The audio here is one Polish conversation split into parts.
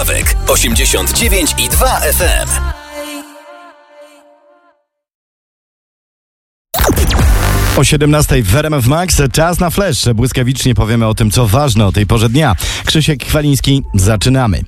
89,2 FM. O 17:00 w RMF Max czas na flash. Błyskawicznie powiemy o tym, co ważne o tej porze dnia. Krzysiek Chwaliński, zaczynamy.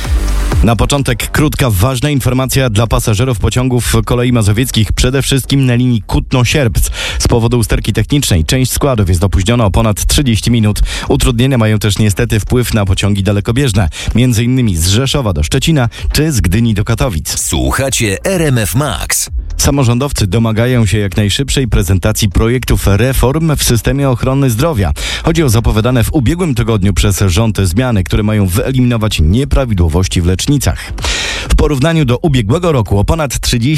Na początek krótka, ważna informacja dla pasażerów pociągów kolei mazowieckich, przede wszystkim na linii Kutno-Sierpc. Z powodu usterki technicznej część składów jest opóźniona o ponad 30 minut. Utrudnienia mają też niestety wpływ na pociągi dalekobieżne, m.in. z Rzeszowa do Szczecina czy z Gdyni do Katowic. Słuchacie RMF Max. Samorządowcy domagają się jak najszybszej prezentacji projektów reform w systemie ochrony zdrowia. Chodzi o zapowiadane w ubiegłym tygodniu przez rząd zmiany, które mają wyeliminować nieprawidłowości w lecznicach. W porównaniu do ubiegłego roku o ponad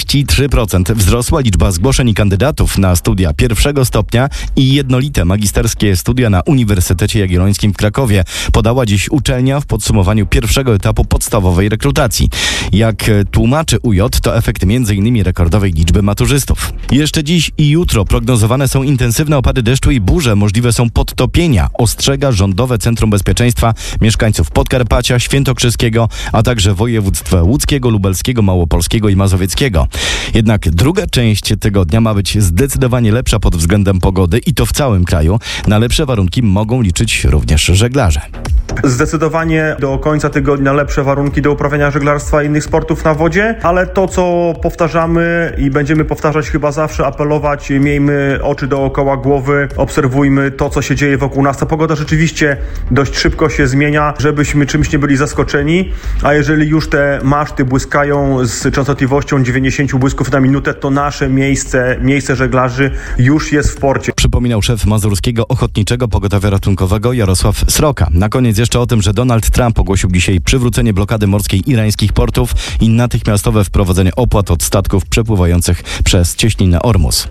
33% wzrosła liczba zgłoszeń i kandydatów na studia pierwszego stopnia i jednolite magisterskie studia na Uniwersytecie Jagiellońskim w Krakowie, podała dziś uczelnia w podsumowaniu pierwszego etapu podstawowej rekrutacji. Jak tłumaczy UJ, to efekt m.in. rekordowej liczby maturzystów. Jeszcze dziś i jutro prognozowane są intensywne opady deszczu i burze, możliwe są podtopienia, ostrzega Rządowe Centrum Bezpieczeństwa mieszkańców Podkarpacia, Świętokrzyskiego, a także województw łódzkiego, lubelskiego, małopolskiego i mazowieckiego. Jednak druga część tygodnia ma być zdecydowanie lepsza pod względem pogody i to w całym kraju. Na lepsze warunki mogą liczyć również żeglarze. Zdecydowanie do końca tygodnia lepsze warunki do uprawiania żeglarstwa i innych sportów na wodzie, ale to, co powtarzamy i będziemy powtarzać chyba zawsze, apelować, miejmy oczy dookoła głowy, obserwujmy to, co się dzieje wokół nas. Ta pogoda rzeczywiście dość szybko się zmienia, żebyśmy czymś nie byli zaskoczeni, a jeżeli już te maszty błyskają z częstotliwością 90 błysków na minutę, to nasze miejsce żeglarzy już jest w porcie. Przypominał szef Mazurskiego Ochotniczego Pogotowia Ratunkowego Jarosław Sroka. Na koniec jeszcze o tym, że Donald Trump ogłosił dzisiaj przywrócenie blokady morskiej irańskich portów i natychmiastowe wprowadzenie opłat od statków przepływających przez cieśninę Ormus.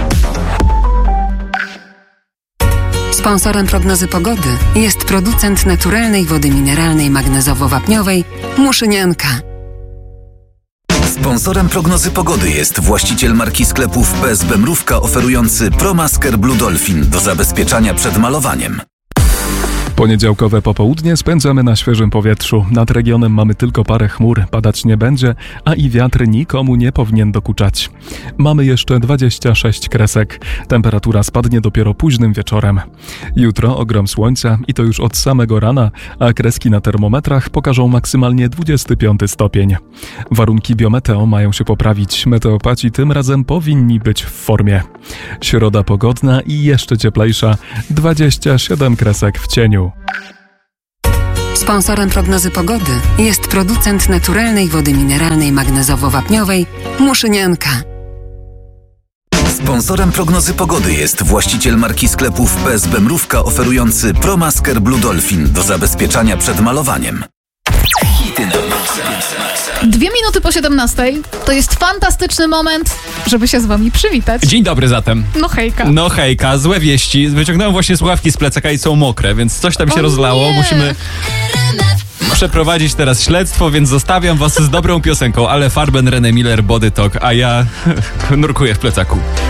Sponsorem prognozy pogody jest producent naturalnej wody mineralnej magnezowo-wapniowej Muszynianka. Sponsorem prognozy pogody jest właściciel marki sklepów PSB Mrówka oferujący ProMasker Blue Dolphin do zabezpieczania przed malowaniem. Poniedziałkowe popołudnie spędzamy na świeżym powietrzu. Nad regionem mamy tylko parę chmur, padać nie będzie, a i wiatr nikomu nie powinien dokuczać. Mamy jeszcze 26 kresek. Temperatura spadnie dopiero późnym wieczorem. Jutro ogrom słońca i to już od samego rana, a kreski na termometrach pokażą maksymalnie 25 stopień. Warunki biometeo mają się poprawić. Meteopaci tym razem powinni być w formie. Środa pogodna i jeszcze cieplejsza. 27 kresek w cieniu. Sponsorem prognozy pogody jest producent naturalnej wody mineralnej magnezowo-wapniowej Muszynianka. Sponsorem prognozy pogody jest właściciel marki sklepów PSB Mrówka oferujący ProMasker Blue Dolphin do zabezpieczania przed malowaniem. Hity na Maxa. 2 minuty po 17:00 to jest fantastyczny moment, żeby się z wami przywitać. Dzień dobry zatem. No hejka. No hejka, złe wieści. Wyciągnąłem właśnie słuchawki z plecaka i są mokre, więc coś tam się rozlało. Nie. Musimy przeprowadzić teraz śledztwo, więc zostawiam was z dobrą piosenką, ale Farben, René Miller, Body Talk, a ja nurkuję w plecaku.